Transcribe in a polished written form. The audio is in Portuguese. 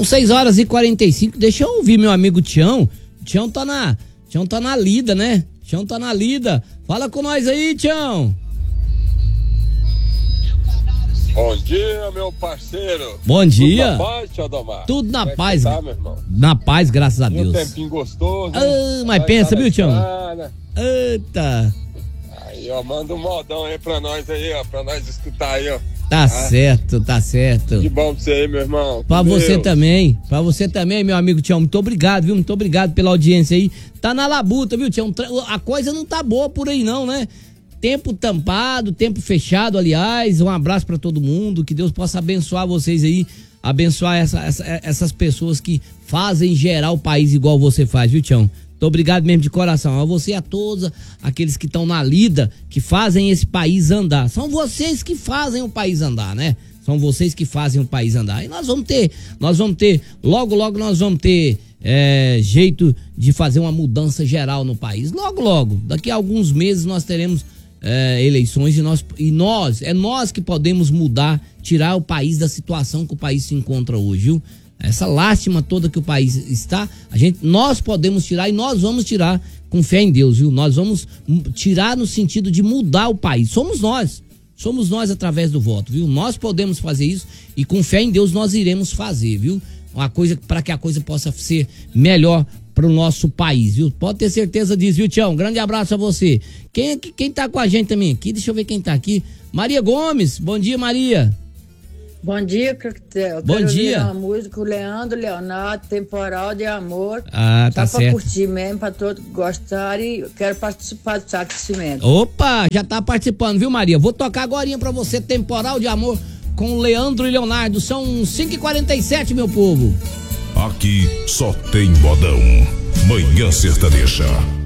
6h45, deixa eu ouvir meu amigo Tião. Tião tá na lida, né? Tião tá na lida. Fala com nós aí, Tião. Bom dia, meu parceiro. Bom dia. Tudo na paz, Tio Adomar? Tudo na paz. Tá, meu irmão? Na paz, graças a Deus. Um tempinho gostoso. Mas pensa, viu, Tião? Semana. Eita. Aí, ó, manda um modão aí pra nós aí, ó, pra nós escutar aí, ó. Tá certo, tá certo. Que bom pra você aí, meu irmão. Pra você também, meu amigo Tião. Muito obrigado, viu? Muito obrigado pela audiência aí. Tá na labuta, viu, Tião? A coisa não tá boa por aí, não, né? Tempo tampado, tempo fechado, aliás. Um abraço pra todo mundo. Que Deus possa abençoar vocês aí. Abençoar essas pessoas que fazem gerar o país igual você faz, viu, Tião? Muito obrigado mesmo de coração. A você e a todos aqueles que estão na lida, que fazem esse país andar. São vocês que fazem o país andar, né? São vocês que fazem o país andar. E nós vamos ter, logo nós vamos ter jeito de fazer uma mudança geral no país. Logo, daqui a alguns meses nós teremos eleições e nós que podemos mudar, tirar o país da situação que o país se encontra hoje, viu? Essa lástima toda que o país está, nós podemos tirar e nós vamos tirar com fé em Deus, viu? Nós vamos tirar no sentido de mudar o país. Somos nós através do voto, viu? Nós podemos fazer isso e com fé em Deus nós iremos fazer, viu? Uma coisa para que a coisa possa ser melhor para o nosso país, viu? Pode ter certeza disso, viu, Tião? Grande abraço a você. Quem tá com a gente também aqui? Deixa eu ver quem tá aqui. Maria Gomes, bom dia, Maria. Bom dia, Cactel. Bom dia. Uma música, o Leandro Leonardo, Temporal de Amor. Tá só certo. Pra curtir mesmo, pra todos gostarem. Quero participar do Saco de Cimento. Opa, já tá participando, viu, Maria? Vou tocar agorinha pra você, Temporal de Amor, com o Leandro e Leonardo. São 5h47, meu povo. Aqui só tem modão. Manhã Sertaneja.